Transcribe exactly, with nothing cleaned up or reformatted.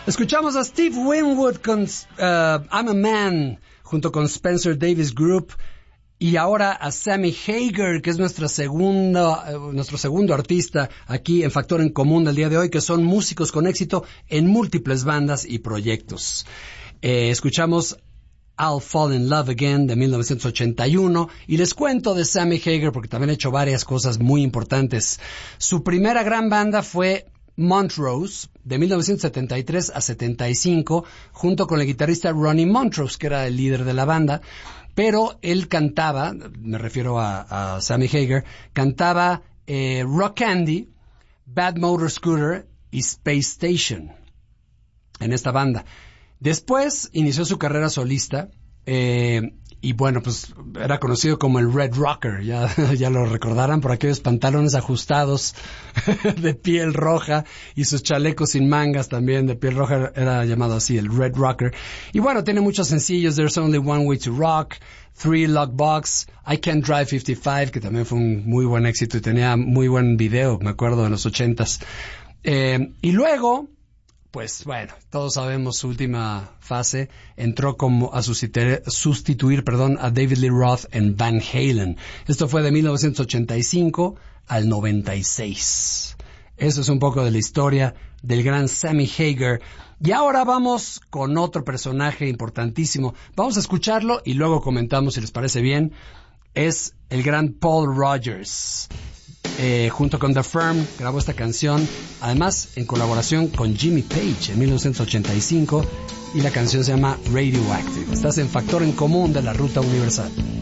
Escuchamos a Steve Winwood con uh, I'm a Man, junto con Spencer Davis Group, y ahora a Sammy Hagar, que es nuestra segunda, uh, nuestro segundo artista aquí en Factor en Común del día de hoy, que son músicos con éxito en múltiples bandas y proyectos. Eh, escuchamos I'll Fall in Love Again de mil novecientos ochenta y uno, y les cuento de Sammy Hagar porque también ha hecho varias cosas muy importantes. Su primera gran banda fue Montrose, de mil novecientos setenta y tres a setenta y cinco, junto con el guitarrista Ronnie Montrose, que era el líder de la banda, pero él cantaba, me refiero a, a Sammy Hagar, cantaba eh, Rock Candy, Bad Motor Scooter y Space Station en esta banda. Después inició su carrera solista, eh, y bueno, pues era conocido como el Red Rocker, ya, ya lo recordarán por aquellos pantalones ajustados de piel roja y sus chalecos sin mangas también de piel roja, era llamado así, el Red Rocker. Y bueno, tiene muchos sencillos, There's Only One Way to Rock, Three Lock Box, I Can't Drive cincuenta y cinco, que también fue un muy buen éxito y tenía muy buen video, me acuerdo, de los ochentas. Eh, y luego, pues bueno, todos sabemos su última fase, entró como a sustituir, sustituir perdón, a David Lee Roth en Van Halen. Esto fue de mil novecientos ochenta y cinco al noventa y seis. Eso es un poco de la historia del gran Sammy Hagar. Y ahora vamos con otro personaje importantísimo. Vamos a escucharlo y luego comentamos si les parece bien. Es el gran Paul Rodgers. Eh, junto con The Firm grabó esta canción, además en colaboración con Jimmy Page en mil novecientos ochenta y cinco, y la canción se llama Radioactive. Estás en Factor en Común de la Ruta Universal.